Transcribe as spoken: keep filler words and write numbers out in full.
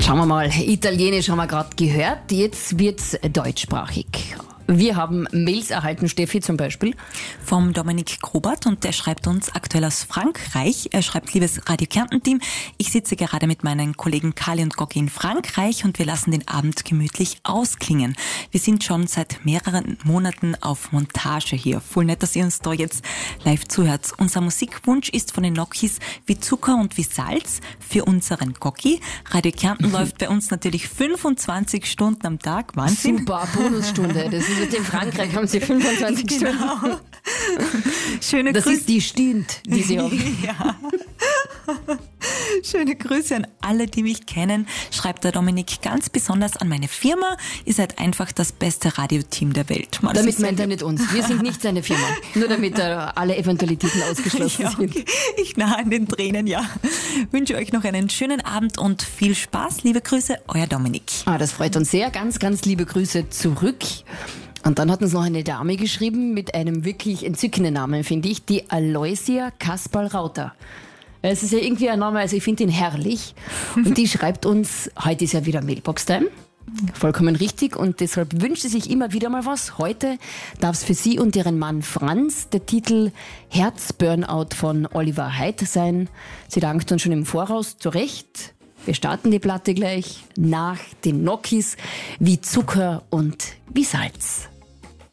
Schauen wir mal, Italienisch haben wir gerade gehört, jetzt wird's deutschsprachig. Wir haben Mails erhalten, Steffi zum Beispiel. Vom Dominik Grobert, und der schreibt uns aktuell aus Frankreich. Er schreibt: Liebes Radio Kärnten-Team, ich sitze gerade mit meinen Kollegen Kali und Goggi in Frankreich und wir lassen den Abend gemütlich ausklingen. Wir sind schon seit mehreren Monaten auf Montage hier. Voll nett, dass ihr uns da jetzt live zuhört. Unser Musikwunsch ist von den Nokis wie Zucker und wie Salz für unseren Goggi. Radio Kärnten läuft bei uns natürlich fünfundzwanzig Stunden am Tag. Wahnsinn. Super, Bonusstunde. Das ist in Frankreich, haben sie fünfundzwanzig Genau. Stunden. Schöne Das Grüße. ist die Stint, die sie haben. Ja. Schöne Grüße an alle, die mich kennen, schreibt der Dominik, ganz besonders an meine Firma. Ihr seid einfach das beste Radioteam der Welt. Man, Damit meint er nicht uns. Wir sind nicht seine Firma. Nur damit äh, alle Eventualitäten ausgeschlossen ja, sind. okay. Ich nahe an den Tränen, ja. Wünsche euch noch einen schönen Abend und viel Spaß. Liebe Grüße, euer Dominik. Ah, das freut uns sehr. Ganz, ganz liebe Grüße zurück. Und dann hat uns noch eine Dame geschrieben mit einem wirklich entzückenden Namen, finde ich, die Aloysia Kasperl-Rauter. Es ist ja irgendwie ein Name, also ich finde ihn herrlich. Und die schreibt uns, heute ist ja wieder Mailbox-Time. Vollkommen richtig, und deshalb wünscht sie sich immer wieder mal was. Heute darf es für sie und ihren Mann Franz der Titel Herz-Burnout von Oliver Haidt sein. Sie dankt uns schon im Voraus, zu Recht. Wir starten die Platte gleich nach den Nokis wie Zucker und wie Salz.